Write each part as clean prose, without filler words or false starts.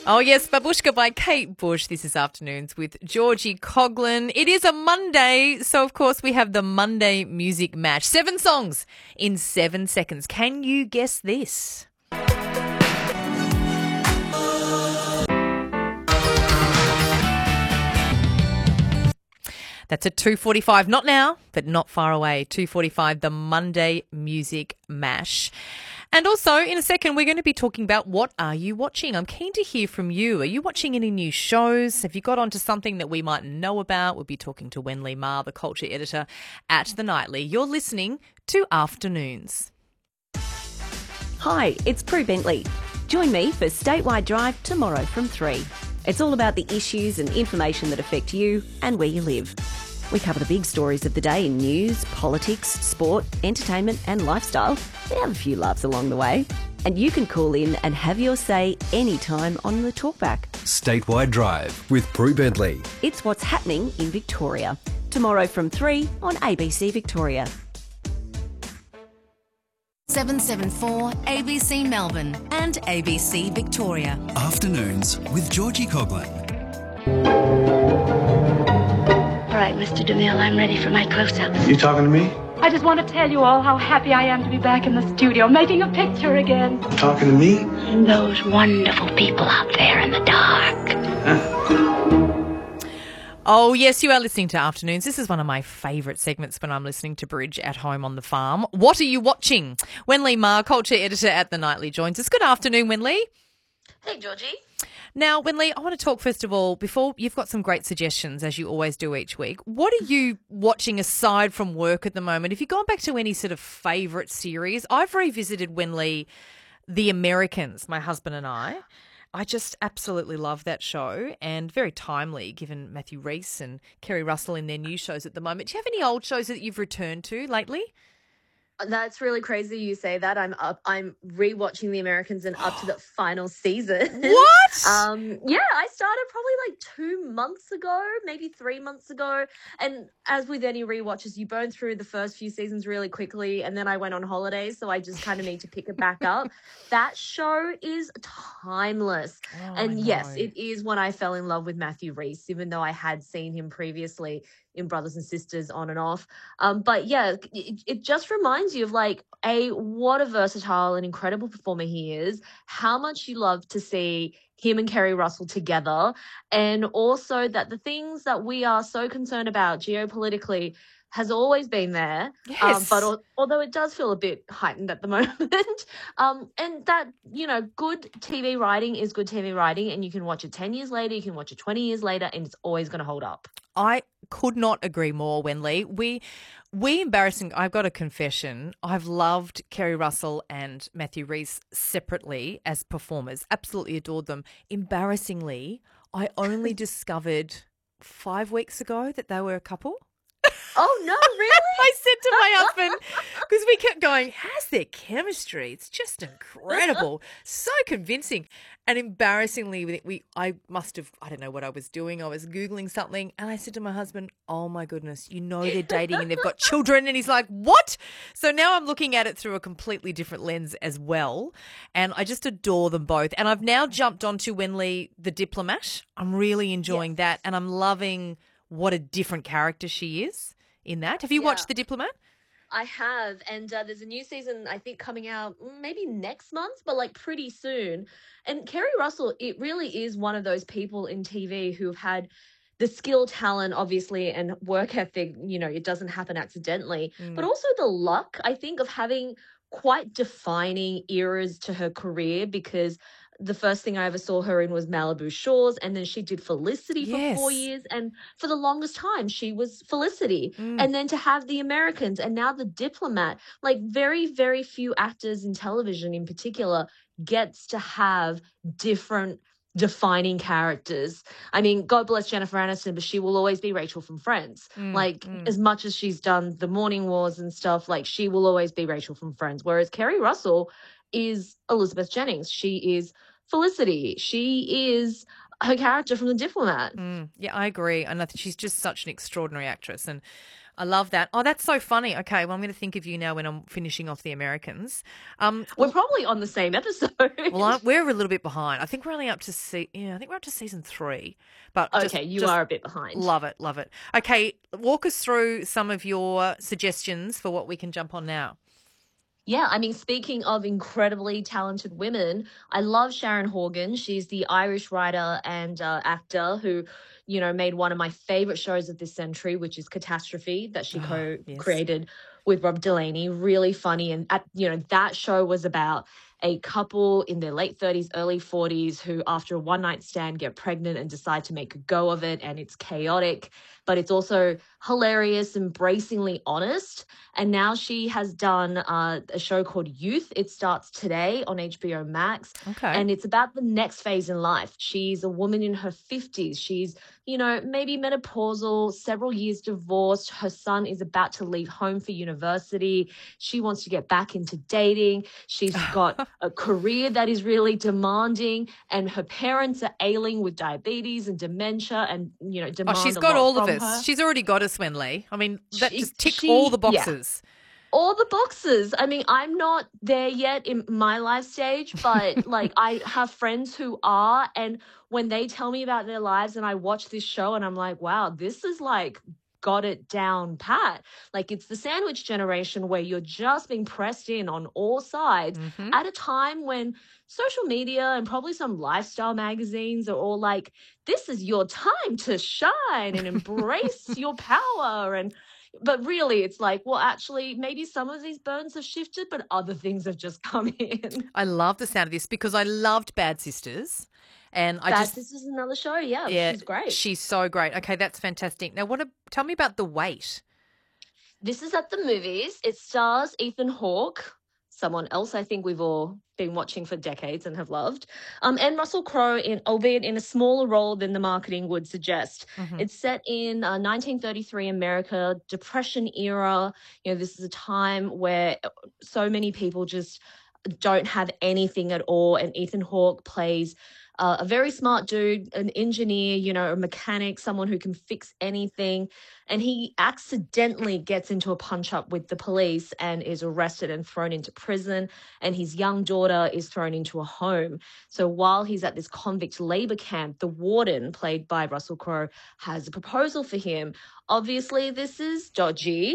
Oh, yes, Babushka by Kate Bush. This is Afternoons with Georgie Coughlin. It is a Monday, so of course we have the Monday Music Match. 7 songs in 7 seconds. Can you guess this? That's at 2:45. Not now, but not far away. 2:45, the Monday Music Mash. And also, in a second, we're going to be talking about what are you watching? I'm keen to hear from you. Are you watching any new shows? Have you got onto something that we might know about? We'll be talking to Wenli Ma, the culture editor at The Nightly. You're listening to Afternoons. Hi, it's Prue Bentley. Join me for Statewide Drive tomorrow from 3. It's all about the issues and information that affect you and where you live. We cover the big stories of the day in news, politics, sport, entertainment and lifestyle. We have a few laughs along the way. And you can call in and have your say anytime on the talkback. Statewide Drive with Prue Bentley. It's what's happening in Victoria. Tomorrow from 3 on ABC Victoria. 774 ABC Melbourne and ABC Victoria. Afternoons with Georgie Coughlin. All right, Mr. DeMille, I'm ready for my close-ups. You talking to me? I just want to tell you all how happy I am to be back in the studio making a picture again. Talking to me? And those wonderful people out there in the dark. Oh, yes, you are listening to Afternoons. This is one of my favourite segments when I'm listening to Bridge at home on the farm. What are you watching? Wenli Ma, culture editor at The Nightly, joins us. Good afternoon, Wenli. Hey, Georgie. Now, Wenli, I want to talk first of all, before you've got some great suggestions, as you always do each week. What are you watching aside from work at the moment? Have you gone back to any sort of favourite series? I've revisited, Wenli, The Americans, my husband and I just absolutely love that show, and very timely given Matthew Rhys and Kerry Russell in their new shows at the moment. Do you have any old shows that you've returned to lately? That's really crazy you say that. I'm rewatching The Americans and up to the final season. What? Yeah, I started probably like 2 months ago, maybe 3 months ago. And as with any rewatches, you burn through the first few seasons really quickly, and then I went on holidays, so I just kind of need to pick it back up. That show is timeless. And yes, it is when I fell in love with Matthew Rhys, even though I had seen him previously in Brothers and Sisters on and off. But yeah, it just reminds you of like, what a versatile and incredible performer he is, how much you love to see him and Kerry Russell together, and also that the things that we are so concerned about geopolitically has always been there. Yes. But although it does feel a bit heightened at the moment, and that, good TV writing is good TV writing, and you can watch it 10 years later, you can watch it 20 years later, and it's always going to hold up. I could not agree more, Wenli. We embarrassing. I've got a confession. I've loved Kerry Russell and Matthew Rhys separately as performers. Absolutely adored them. Embarrassingly, I only discovered 5 weeks ago that they were a couple. Oh, no, really? I said to my husband, because we kept going, how's their chemistry? It's just incredible. So convincing. And embarrassingly, I don't know what I was doing. I was Googling something, and I said to my husband, oh my goodness, they're dating and they've got children. And he's like, what? So now I'm looking at it through a completely different lens as well. And I just adore them both. And I've now jumped onto Wenli, the Diplomat. I'm really enjoying that. And I'm loving what a different character she is in that. Have you watched The Diplomat? I have, and there's a new season, I think, coming out maybe next month, but like pretty soon. And Kerry Russell, it really is one of those people in TV who have had the skill, talent, obviously, and work ethic. It doesn't happen accidentally, but also the luck, I think, of having quite defining eras to her career, because the first thing I ever saw her in was Malibu Shores, and then she did Felicity for 4 years, and for the longest time she was Felicity. And then to have The Americans and now The Diplomat, like very, very few actors in television in particular gets to have different defining characters. I mean, God bless Jennifer Aniston, but she will always be Rachel from Friends. As much as she's done The Morning Wars and stuff, like she will always be Rachel from Friends. Whereas Kerry Russell is Elizabeth Jennings. She is Felicity. She is her character from The Diplomat. Yeah, I agree. And I think she's just such an extraordinary actress. And I love that. Oh, that's so funny. Okay, well, I'm going to think of you now when I'm finishing off the Americans. We're probably on the same episode. We're a little bit behind. I think we're only up to I think we're up to season 3. But Okay, you are a bit behind. Love it, love it. Okay, walk us through some of your suggestions for what we can jump on now. Yeah, I mean, speaking of incredibly talented women, I love Sharon Horgan. She's the Irish writer and actor who, made one of my favorite shows of this century, which is Catastrophe, that she co-created with Rob Delaney. Really funny. And, that show was about a couple in their late 30s, early 40s who, after a one-night stand, get pregnant and decide to make a go of it. And it's chaotic, but it's also hilarious, embracingly honest. And now she has done a show called Youth. It starts today on HBO Max. Okay. And it's about the next phase in life. She's a woman in her 50s. She's, maybe menopausal, several years divorced. Her son is about to leave home for university. She wants to get back into dating. She's got a career that is really demanding, and her parents are ailing with diabetes and dementia and, demand she's a got lot all of from us. her. She's already got us, Wenley. I mean, that just ticked She- all the yeah. boxes. All the boxes. I mean, I'm not there yet in my life stage, but I have friends who are, and when they tell me about their lives and I watch this show and I'm like, wow, this is got it down pat. It's the sandwich generation where you're just being pressed in on all sides at a time when social media and probably some lifestyle magazines are all like, this is your time to shine and embrace your power. But really, it's well, actually, maybe some of these burdens have shifted, but other things have just come in. I love the sound of this because I loved Bad Sisters. And This is another show, yeah, she's great. She's so great. Okay, that's fantastic. Now, tell me about The Wait. This is at the movies. It stars Ethan Hawke, someone else I think we've all been watching for decades and have loved, and Russell Crowe, albeit in a smaller role than the marketing would suggest. It's set in 1933 America, Depression era. This is a time where so many people just don't have anything at all, and Ethan Hawke plays a very smart dude, an engineer, a mechanic, someone who can fix anything. And he accidentally gets into a punch-up with the police and is arrested and thrown into prison. And his young daughter is thrown into a home. So while he's at this convict labor camp, the warden, played by Russell Crowe, has a proposal for him. Obviously, this is dodgy.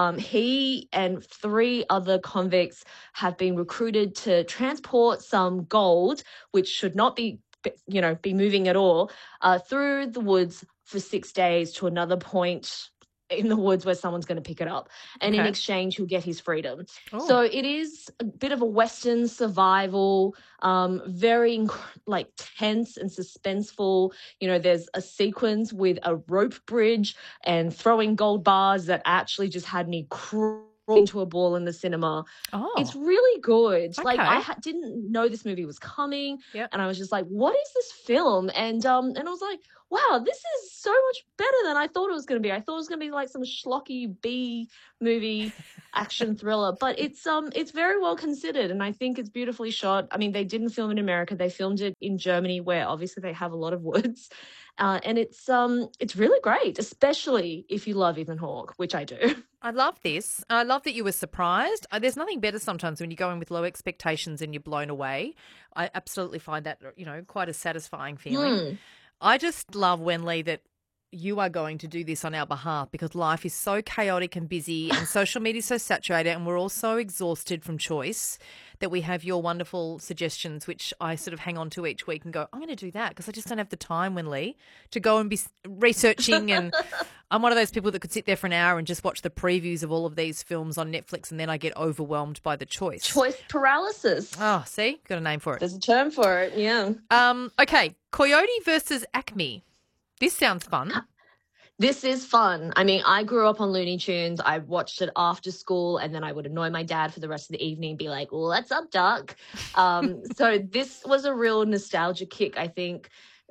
He and 3 other convicts have been recruited to transport some gold, which should not be moving at all, through the woods for 6 days to another point in the woods where someone's going to pick it up. And in exchange, he'll get his freedom. Oh. So it is a bit of a Western survival, very tense and suspenseful. There's a sequence with a rope bridge and throwing gold bars that actually just had me into a ball in the cinema. Oh. It's really good. Okay. I didn't know this movie was coming, Yep. and I was just like, what is this film? And I was like, wow, this is so much better than I thought it was going to be. I thought it was going to be some schlocky B movie action thriller, but it's very well considered, and I think it's beautifully shot. I mean, they didn't film in America. They filmed it in Germany, where obviously they have a lot of woods. And it's really great, especially if you love Ethan Hawke, which I do. I love this. I love that you were surprised. There's nothing better sometimes when you go in with low expectations and you're blown away. I absolutely find that, quite a satisfying feeling. I just love, Wenley, that you are going to do this on our behalf because life is so chaotic and busy and social media is so saturated and we're all so exhausted from choice that we have your wonderful suggestions, which I sort of hang on to each week and go, I'm going to do that because I just don't have the time, Wenley, to go and be researching. And I'm one of those people that could sit there for an hour and just watch the previews of all of these films on Netflix and then I get overwhelmed by the choice. Choice paralysis. Oh, see? Got a name for it. There's a term for it, yeah. Okay, Coyote versus Acme. This sounds fun. This is fun. I mean, I grew up on Looney Tunes. I watched it after school, and then I would annoy my dad for the rest of the evening and be like, what's up, Duck? So this was a real nostalgia kick, I think.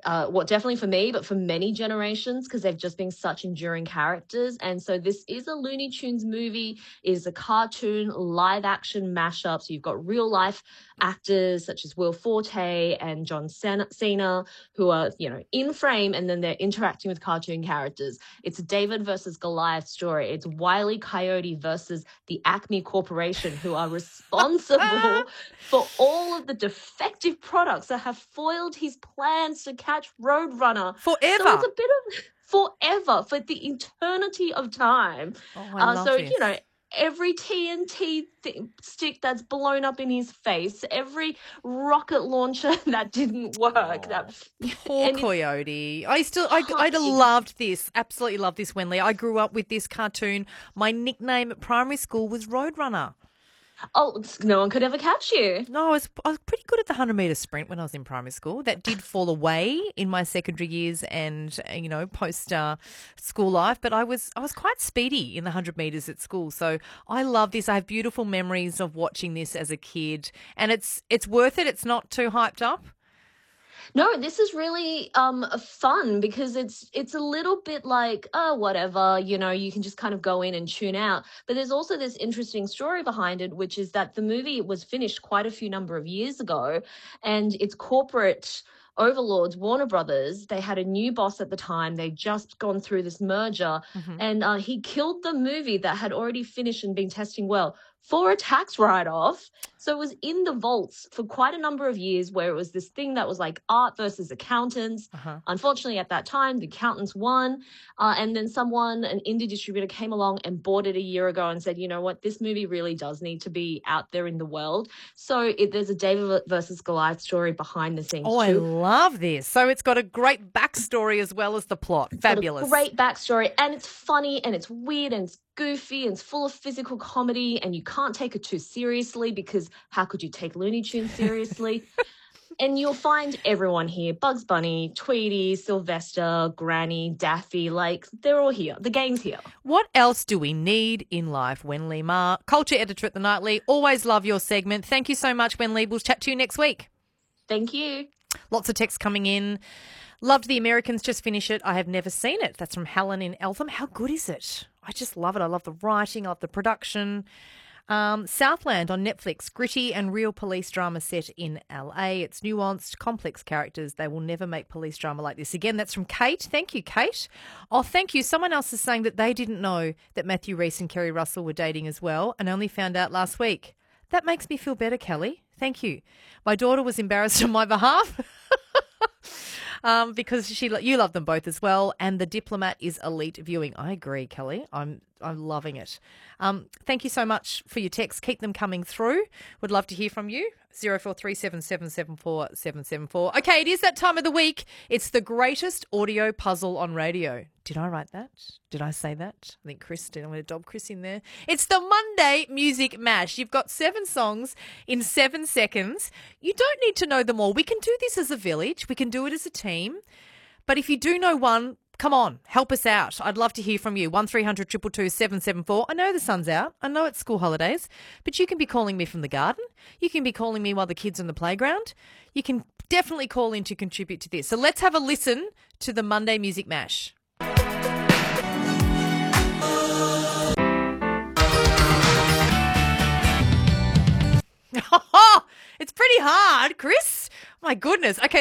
definitely for me, but for many generations, because they've just been such enduring characters. And so this is a Looney Tunes movie, it is a cartoon live action mashup. So you've got real life actors such as Will Forte and John Cena, who are, in frame, and then they're interacting with cartoon characters. It's a David versus Goliath story. It's Wile E. Coyote versus the Acme Corporation, who are responsible for all of the defective products that have foiled his plans to catch Roadrunner. Forever. So it's a bit of forever, for the eternity of time. Oh, I love this. Every TNT stick that's blown up in his face, every rocket launcher that didn't work. Poor Coyote. I loved this. Absolutely loved this, Wenley. I grew up with this cartoon. My nickname at primary school was Roadrunner. Oh, no one could ever catch you. No, I was pretty good at the 100-metre sprint when I was in primary school. That did fall away in my secondary years and, post school life. But I was quite speedy in the 100 metres at school. So I love this. I have beautiful memories of watching this as a kid. And it's worth it. It's not too hyped up. No, this is really fun, because it's a little bit like, oh, whatever, you can just kind of go in and tune out. But there's also this interesting story behind it, which is that the movie was finished quite a few number of years ago, and its corporate overlords, Warner Brothers, they had a new boss at the time. They'd just gone through this merger, and he killed the movie that had already finished and been testing well for a tax write-off. So it was in the vaults for quite a number of years, where it was this thing that was like art versus accountants. Unfortunately, at that time, the accountants won. And then an indie distributor came along and bought it a year ago and said, you know what, this movie really does need to be out there in the world. So there's a David versus Goliath story behind the scenes too. I love this. So it's got a great backstory as well as the plot. Fabulous. Great backstory. And it's funny and it's weird and it's goofy and it's full of physical comedy, and you can't take it too seriously, because how could you take Looney Tunes seriously? And you'll find everyone here: Bugs Bunny, Tweety, Sylvester, Granny, Daffy, they're all here. The gang's here. What else do we need in life? Wenley Ma, culture editor at The Nightly. Always love your segment. Thank you so much, Wenley. We'll chat to you next week. Thank you. Lots of texts coming in. Loved The Americans, just finish it. I have never seen it. That's from Helen in Eltham. How good is it? I just love it. I love the writing. I love the production. Southland on Netflix, gritty and real police drama set in LA. It's nuanced, complex characters. They will never make police drama like this again. That's from Kate. Thank you, Kate. Oh, thank you. Someone else is saying that they didn't know that Matthew Rhys and Kerry Russell were dating as well, and only found out last week. That makes me feel better, Kelly. Thank you. My daughter was embarrassed on my behalf. Because you love them both as well, and The Diplomat is elite viewing. I agree, Kelly. I'm loving it. Thank you so much for your texts. Keep them coming through. Would love to hear from you. 0437774774. Okay, it is that time of the week. It's the greatest audio puzzle on radio. Did I write that? Did I say that? I think Chris did. I'm going to dob Chris in there. It's the Monday Music Mash. You've got 7 songs in 7 seconds. You don't need to know them all. We can do this as a village. We can do it as a team. But if you do know one, come on, help us out. I'd love to hear from you. 1300 222 774. I know the sun's out. I know it's school holidays, but you can be calling me from the garden. You can be calling me while the kids are on the playground. You can definitely call in to contribute to this. So let's have a listen to the Monday Music Mash. It's pretty hard, Chris. My goodness. Okay.